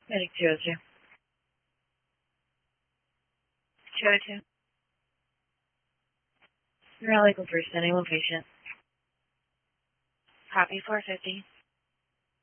Medic 202. 202. Raleigh Eagle 3, sending location. Copy 450.